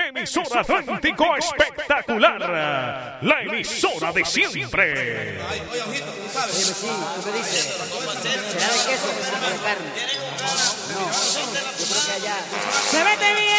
Emisora Atlántico Espectacular, la emisora de siempre. Oye, sí, ¿tú qué dices? ¿Será de queso o de carne?